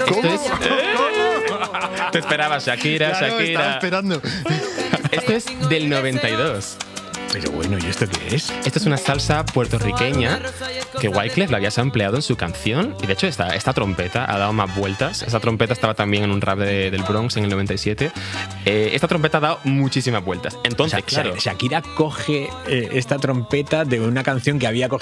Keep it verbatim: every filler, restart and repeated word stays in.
Esto es... Te esperabas, Shakira, Claro, Shakira. estaba esperando. Esto es del noventa y dos. Pero bueno, ¿y esto qué es? Esto es una salsa puertorriqueña que Wyclef la había sampleado en su canción. Y de hecho, esta, esta trompeta ha dado más vueltas. Esa trompeta estaba también en un rap de, del Bronx en el noventa y siete. Eh, esta trompeta ha dado muchísimas vueltas. Entonces, O sea, claro. Shakira coge eh, esta trompeta de una canción que había cogido